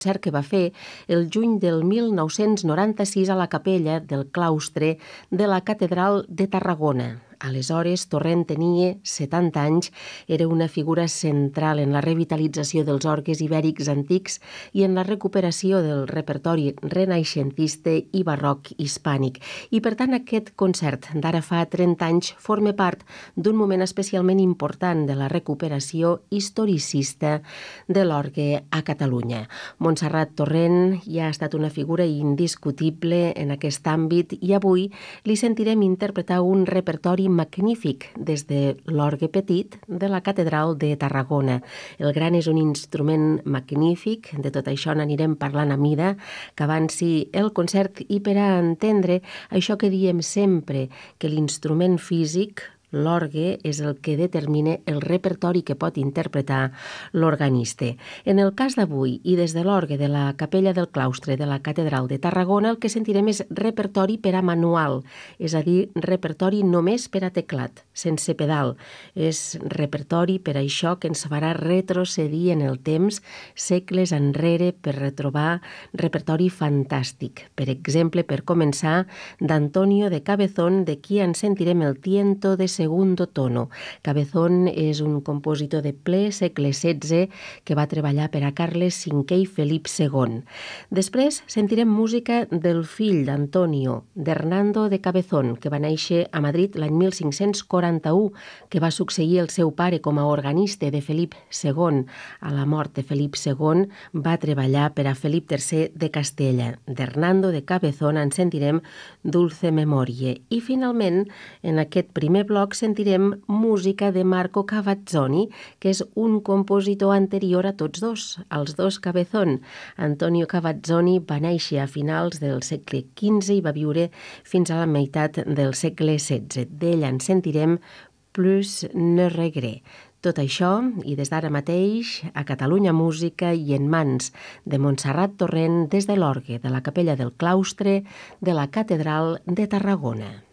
concert que va fer el juny del 1996 a la capella del claustre de la Catedral de Tarragona. Aleshores, Torrent tenia 70 anys, era una figura central en la revitalització dels orgues ibèrics antics i en la recuperació del repertori renaixentista i barroc hispànic. I, per tant, aquest concert d'ara fa 30 anys forma part d'un moment especialment important de la recuperació historicista de l'orgue a Catalunya. Montserrat Torrent ja ha estat una figura indiscutible en aquest àmbit i avui li sentirem interpretar un repertori magnífic des de l'orgue petit de la Catedral de Tarragona. El gran és un instrument magnífic, de tot això n'anirem parlant a mida, que avanci el concert i per a entendre això que diem sempre, que l'instrument físic, l'orgue, és el que determina el repertori que pot interpretar l'organista. En el cas d'avui, i des de l'orgue de la capella del claustre de la Catedral de Tarragona, el que sentirem és repertori per a manual, és a dir, repertori només per a teclat, sense pedal. És repertori per a això que ens farà retrocedir en el temps, segles enrere, per retrobar repertori fantàstic. Per exemple, per començar, d'Antonio de Cabezón, de qui en sentirem el tiento de segundo tono. Cabezón és un compositor de ple segle XVI que va treballar per a Carles V i Felip II. Després sentirem música del fill d'Antonio, d'Hernando de Cabezón, que va néixer a Madrid l'any 1541, que va succeir el seu pare com a organista de Felip II. A la mort de Felip II va treballar per a Felip III de Castella. D'Hernando de Cabezón en sentirem Dulce Memorie. I finalment, en aquest primer bloc, sentirem música de Marco Cavazzoni, que és un compositor anterior a tots dos, als dos Cabezón. Antonio Cavazzoni va néixer a finals del segle XV i va viure fins a la meitat del segle XVI. D'ell en sentirem Plus ne regret. Tot això, i des d'ara mateix, a Catalunya Música i en mans de Montserrat Torrent des de l'orgue de la capella del claustre de la Catedral de Tarragona.